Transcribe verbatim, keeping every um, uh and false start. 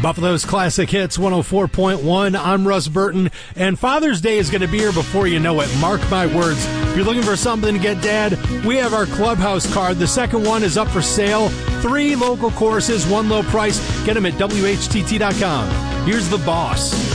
Buffalo's Classic Hits one oh four point one. I'm Russ Burton, and Father's Day is going to be here before you know it. Mark my words. If you're looking for something to get Dad, we have our Clubhouse card. The second one is up for sale. Three local courses, one low price. Get them at W H T T dot com. Here's the boss.